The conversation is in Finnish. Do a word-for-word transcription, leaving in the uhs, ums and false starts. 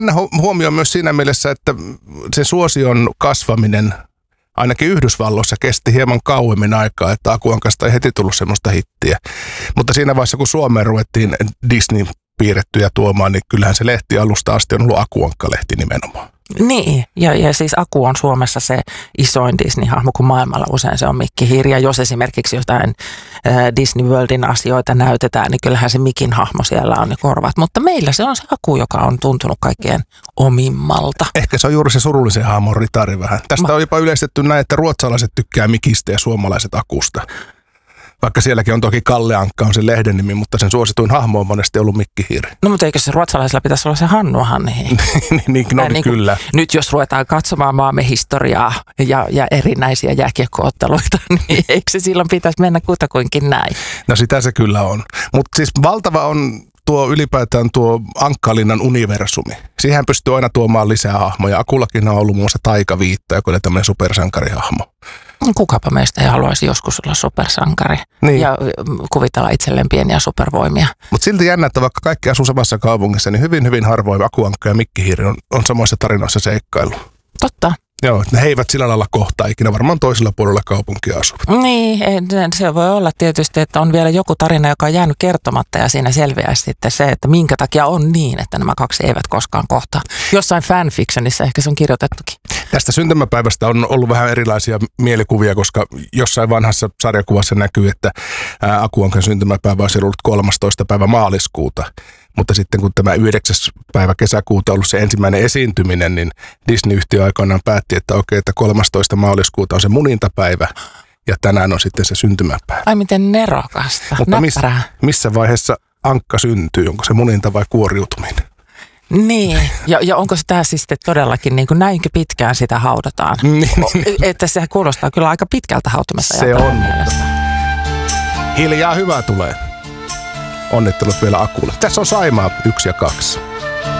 huomioon myös siinä mielessä, että sen suosion kasvaminen ainakin Yhdysvalloissa kesti hieman kauemmin aikaa, että Akuankasta ei heti tullut semmoista hittiä. Mutta siinä vaiheessa, kun Suomeen ruvettiin Disney piirrettyjä tuomaan, niin kyllähän se lehti alusta asti on ollut Akuankka-lehti nimenomaan. Niin, ja, ja siis Aku on Suomessa se isoin Disney-hahmo, kun maailmalla usein se on Mikki Hiiri. Ja jos esimerkiksi jotain äh, Disney Worldin asioita näytetään, niin kyllähän se Mikin hahmo siellä on ne korvat. Mutta meillä se on se Aku, joka on tuntunut kaikkein omimmalta. Ehkä se on juuri se surullisen hahmon ritari vähän. Tästä Ma- on jopa yleistetty näin, että ruotsalaiset tykkää Mikistä ja suomalaiset Akusta. Vaikka sielläkin on toki Kalle Ankka on se lehden nimi, mutta sen suosituin hahmo on monesti ollut Mikki Hiiri. No mutta eikö se ruotsalaisilla pitäisi olla se Hannu Hanhi? niin, niin, no, niin kyllä. Nyt jos ruvetaan katsomaan maamme historiaa ja, ja erinäisiä jääkiekko-otteluita, niin eikö se silloin pitäisi mennä kutakuinkin näin? No sitä se kyllä on. Mutta siis valtava on tuo ylipäätään tuo Ankkalinnan universumi. Siihen pystyy aina tuomaan lisää hahmoja. Akullakin on ollut muun muassa Taikaviitta, joka oli tämmöinen supersankarihahmo. Kukapa meistä ei haluaisi joskus olla supersankari niin. Ja kuvitella itselleen pieniä supervoimia. Mutta silti jännä, että vaikka kaikki asuu samassa kaupungissa, niin hyvin hyvin harvoin Akuankka ja Mikki Hiiri on, on samoissa tarinoissa seikkailu. Totta. Joo, ne he eivät sillä lailla kohtaa ikinä, varmaan toisella puolella kaupunkia asuvat. Niin, se voi olla tietysti, että on vielä joku tarina, joka on jäänyt kertomatta ja siinä selviää sitten se, että minkä takia on niin, että nämä kaksi eivät koskaan kohtaa. Jossain fanfictionissa ehkä se on kirjoitettukin. Tästä syntymäpäivästä on ollut vähän erilaisia mielikuvia, koska jossain vanhassa sarjakuvassa näkyy, että Akuankan syntymäpäivä olisi ollut kolmastoista päivä maaliskuuta. Mutta sitten kun tämä yhdeksäs päivä kesäkuuta on ollut se ensimmäinen esiintyminen, niin Disney-yhtiö aikoinaan päätti, että okei, että kolmastoista maaliskuuta on se munintapäivä ja tänään on sitten se syntymäpäivä. Ai miten nerokasta, mutta miss, missä vaiheessa Ankka syntyy? Onko se muninta vai kuoriutuminen? Niin, ja, ja onko se tämä siis todellakin niin kuin näinkö pitkään sitä haudataan? Että se kuulostaa kyllä aika pitkältä hautumista. Se on. Hiljaa hyvää tulee. Onnittelut vielä Akulle. Tässä on Saimaa yksi ja kaksi.